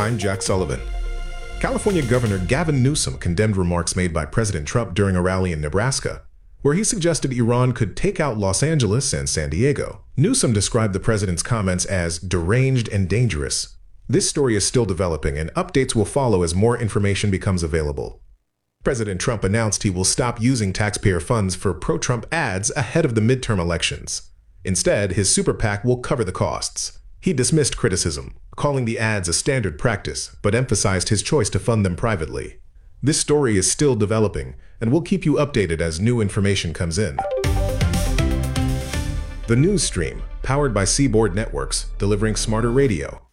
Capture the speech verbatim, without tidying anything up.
I'm Jack Sullivan. California Governor Gavin Newsom condemned remarks made by President Trump during a rally in Nebraska, where he suggested Iran could take out Los Angeles and San Diego. Newsom described the president's comments as deranged and dangerous. This story is still developing, and updates will follow as more information becomes available. President Trump announced he will stop using taxpayer funds for pro-Trump ads ahead of the midterm elections. Instead, his super PAC will cover the costs. He dismissed criticism, calling the ads a standard practice, but emphasized his choice to fund them privately. This story is still developing, and we'll keep you updated as new information comes in. The News Stream, powered by Seaboard Networks, delivering smarter radio.